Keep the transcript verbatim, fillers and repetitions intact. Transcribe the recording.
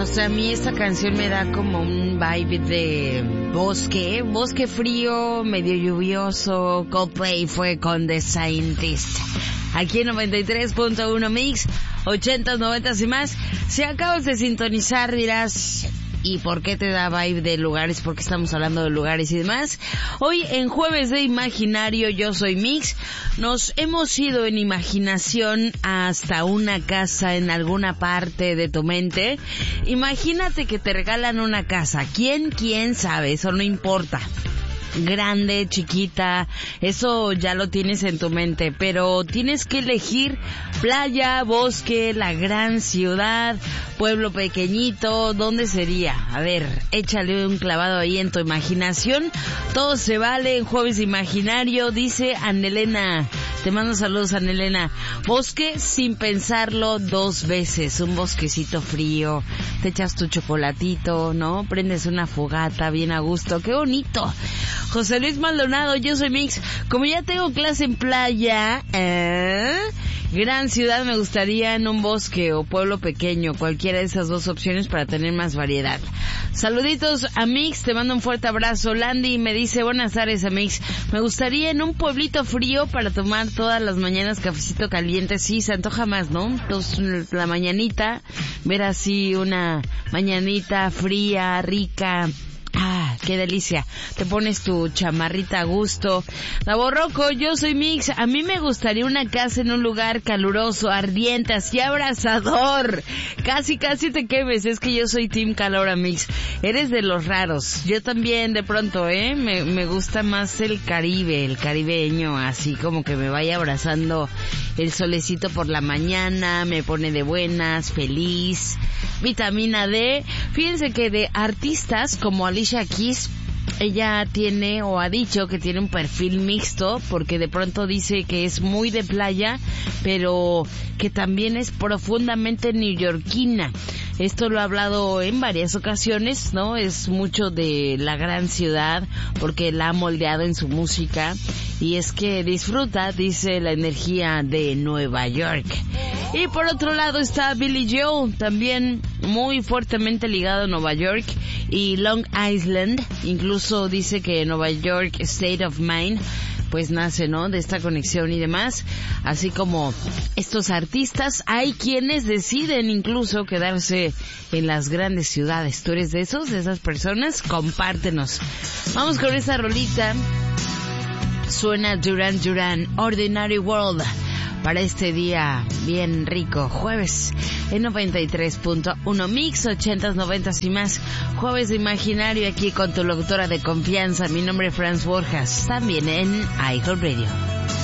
No sé, a mí esta canción me da como un vibe de bosque, bosque frío, medio lluvioso. Coldplay fue con The Scientist. Aquí en noventa y tres punto uno Mix, ochentas, noventas y más. Si acabas de sintonizar dirás, ¿y por qué te da vibe de lugares? Porque estamos hablando de lugares y demás. Hoy en Jueves de Imaginario, yo soy Mix. Nos hemos ido en imaginación hasta una casa en alguna parte de tu mente. Imagínate que te regalan una casa. ¿Quién? ¿Quién sabe? Eso no importa. Grande, chiquita, eso ya lo tienes en tu mente, pero tienes que elegir playa, bosque, la gran ciudad, pueblo pequeñito. ¿Dónde sería? A ver, échale un clavado ahí en tu imaginación. Todo se vale en Jueves Imaginario. Dice Anelena, te mando saludos, Anelena. Bosque sin pensarlo dos veces, un bosquecito frío, te echas tu chocolatito, ¿no? Prendes una fogata bien a gusto, qué bonito. José Luis Maldonado, yo soy Mix. Como ya tengo clase en playa, ¿eh? Gran ciudad, me gustaría en un bosque o pueblo pequeño, cualquiera de esas dos opciones para tener más variedad. Saluditos a Mix, te mando un fuerte abrazo. Landy me dice, buenas tardes a Mix. Me gustaría en un pueblito frío para tomar todas las mañanas cafecito caliente. Sí, se antoja más, ¿no? Entonces, la mañanita, ver así una mañanita fría, rica. Ah, qué delicia. Te pones tu chamarrita a gusto. Naborroco, yo soy Mix. A mí me gustaría una casa en un lugar caluroso, ardiente, así abrazador. Casi, casi te quemes. Es que yo soy Team Calor, Mix. Eres de los raros. Yo también, de pronto, ¿eh? Me, me gusta más el Caribe, el caribeño, así como que me vaya abrazando el solecito por la mañana, me pone de buenas, feliz. Vitamina D. Fíjense que de artistas como Alicia Keys, ella tiene o ha dicho que tiene un perfil mixto, porque de pronto dice que es muy de playa, pero que también es profundamente neoyorquina. Esto lo ha hablado en varias ocasiones, ¿no? Es mucho de la gran ciudad porque la ha moldeado en su música, y es que disfruta, dice, la energía de Nueva York. Y por otro lado está Billy Joel, también muy fuertemente ligado a Nueva York y Long Island. Incluso dice que Nueva York State of Mind pues nace, ¿no?, de esta conexión y demás. Así como estos artistas, hay quienes deciden incluso quedarse en las grandes ciudades. ¿Tú eres de esos, de esas personas? Compártenos. Vamos con esta rolita. Suena Duran Duran, Ordinary World, para este día bien rico, jueves, en noventa y tres punto uno Mix, ochentas, noventas y más. Jueves de Imaginario, aquí con tu locutora de confianza. Mi nombre es Franz Borjas, también en iHeartRadio.